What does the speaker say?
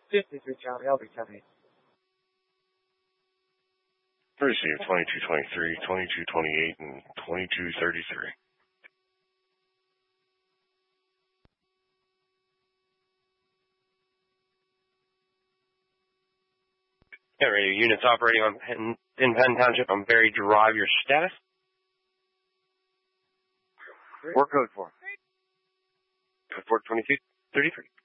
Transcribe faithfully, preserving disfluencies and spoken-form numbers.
fifty-three Charlie, I'll be coming. Receive twenty-two twenty-three, twenty-two twenty-eight, and twenty-two thirty-three. Yeah, radio units operating on Penn, in Penn Township on Berry Drive, your status? Work code four. Code four twenty-two thirty-three.